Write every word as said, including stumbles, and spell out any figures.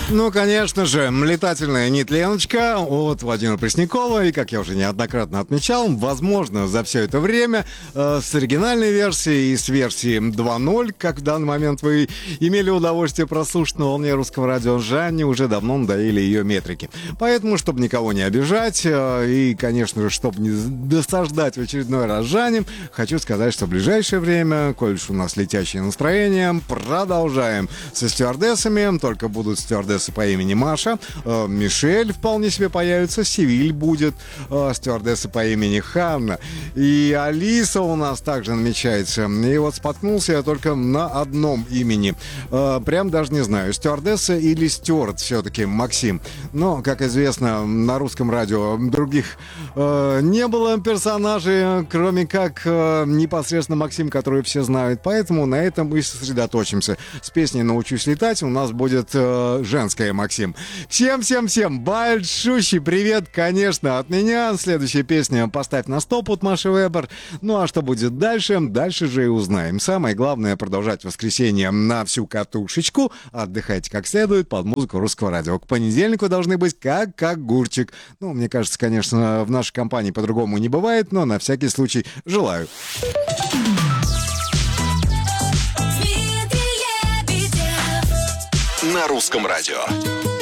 Ну, конечно же, летательная нетленочка от Владимира Преснякова. И, как я уже неоднократно отмечал, возможно, за все это время э, с оригинальной версией и с версией два ноль, как в данный момент вы имели удовольствие прослушать на волне русского радио, Жанне уже давно надоели ее метрики. Поэтому, чтобы никого не обижать э, и, конечно же, чтобы не досаждать в очередной раз Жанне, хочу сказать, что в ближайшее время, коль уж у нас летящее настроение, продолжаем со стюардессами. Только будут стюардессы по имени Маша, э, Мишель вполне себе появится, Севиль будет, э, стюардесса по имени Ханна, и Алиса у нас также намечается. И вот споткнулся я только на одном имени, э, прям даже не знаю, стюардесса или стюард все-таки Максим. Но, как известно, на русском радио других э, не было персонажей, кроме как э, непосредственно Максим, который все знают, поэтому на этом мы сосредоточимся. С песней «Научусь летать» у нас будет э, женская, Максим. Всем-всем-всем большущий привет, конечно, от меня. Следующая песня «Поставь на стоп» от Маши Вебер. Ну а что будет дальше? Дальше же и узнаем. Самое главное — продолжать воскресенье на всю катушечку. Отдыхайте как следует под музыку русского радио. К понедельнику должны быть как огурчик. Ну, мне кажется, конечно, в нашей компании по-другому не бывает, но на всякий случай желаю. На русском радио.